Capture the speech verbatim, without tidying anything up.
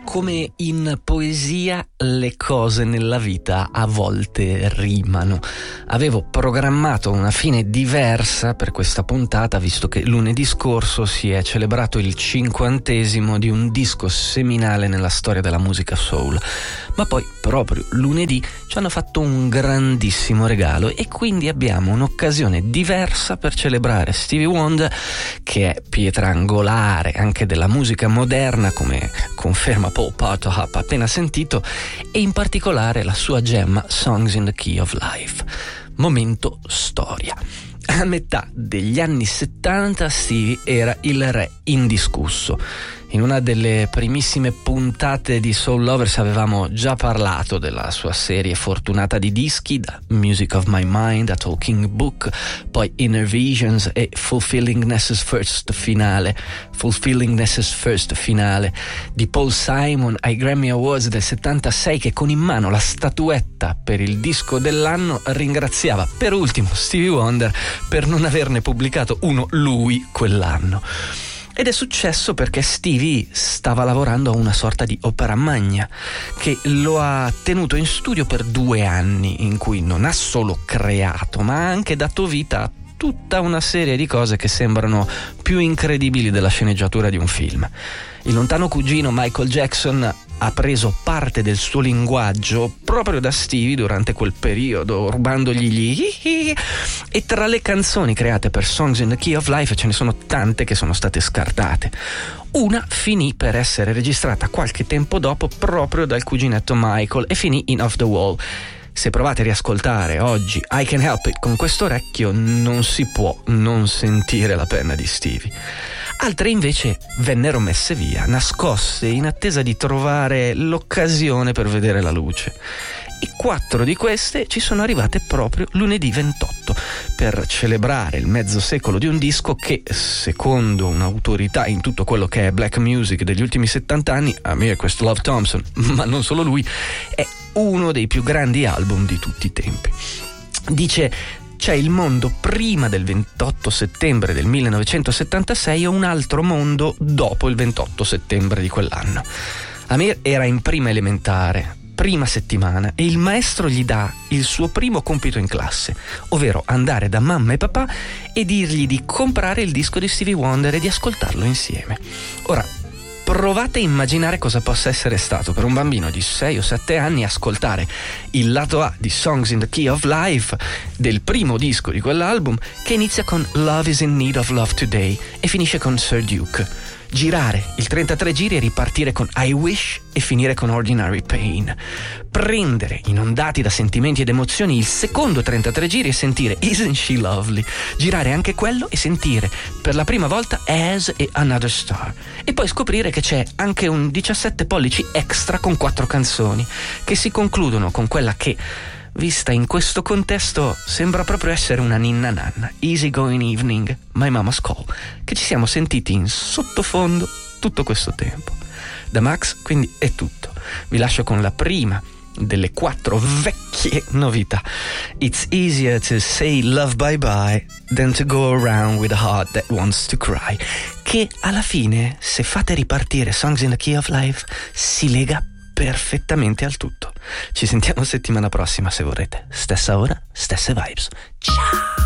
Come in poesia le cose nella vita a volte rimano. Avevo programmato una fine diversa per questa puntata, visto che lunedì scorso si è celebrato il cinquantesimo di un disco seminale nella storia della musica soul. Ma poi proprio lunedì ci hanno fatto un grandissimo regalo e quindi abbiamo un'occasione diversa per celebrare Stevie Wonder, che è pietra angolare anche della musica moderna, come conferma Paul Partohap appena sentito, e in particolare la sua gemma Songs in the Key of Life. Momento storia. A metà degli anni settanta Stevie era il re indiscusso. In una delle primissime puntate di Soul Lovers avevamo già parlato della sua serie fortunata di dischi, da Music of My Mind a Talking Book, poi Inner Visions e Fulfillingness's First finale, Fulfillingness's First finale di Paul Simon ai Grammy Awards del settantasei, che con in mano la statuetta per il disco dell'anno ringraziava per ultimo Stevie Wonder per non averne pubblicato uno lui quell'anno. Ed è successo perché Stevie stava lavorando a una sorta di opera magna che lo ha tenuto in studio per due anni, in cui non ha solo creato ma ha anche dato vita a tutta una serie di cose che sembrano più incredibili della sceneggiatura di un film. Il lontano cugino Michael Jackson ha preso parte del suo linguaggio proprio da Stevie durante quel periodo, rubandogli gli hi-hi, e tra le canzoni create per Songs in the Key of Life ce ne sono tante che sono state scartate. Una finì per essere registrata qualche tempo dopo proprio dal cuginetto Michael e finì in Off the Wall. Se provate a riascoltare oggi I Can Help It con questo orecchio, non si può non sentire la penna di Stevie. Altre invece vennero messe via, nascoste in attesa di trovare l'occasione per vedere la luce. E quattro di queste ci sono arrivate proprio lunedì ventotto, per celebrare il mezzo secolo di un disco che, secondo un'autorità in tutto quello che è black music degli ultimi settanta anni, a me è questo Love Thompson, ma non solo lui, è uno dei più grandi album di tutti i tempi. Dice: c'è il mondo prima del ventotto settembre del millenovecentosettantasei e un altro mondo dopo il ventotto settembre di quell'anno. Amir era in prima elementare, prima settimana, e il maestro gli dà il suo primo compito in classe, ovvero andare da mamma e papà e dirgli di comprare il disco di Stevie Wonder e di ascoltarlo insieme. Ora, provate a immaginare cosa possa essere stato per un bambino di sei o sette anni ascoltare il lato A di Songs in the Key of Life del primo disco di quell'album, che inizia con Love is in need of love today e finisce con Sir Duke. Girare il trentatré giri e ripartire con I Wish e finire con Ordinary Pain. Prendere, inondati da sentimenti ed emozioni, il secondo trentatré giri e sentire Isn't She Lovely. Girare anche quello e sentire per la prima volta As e Another Star. E poi scoprire che c'è anche un diciassette pollici extra con quattro canzoni che si concludono con quella che, vista in questo contesto, sembra proprio essere una ninna nanna, Easy Going Evening, My Mama's Call, che ci siamo sentiti in sottofondo tutto questo tempo. Da Max quindi è tutto. Vi lascio con la prima delle quattro vecchie novità. It's easier to say love bye bye than to go around with a heart that wants to cry, che alla fine, se fate ripartire Songs in the Key of Life, si lega perfettamente al tutto. Ci sentiamo settimana prossima se vorrete. Stessa ora, stesse vibes. Ciao!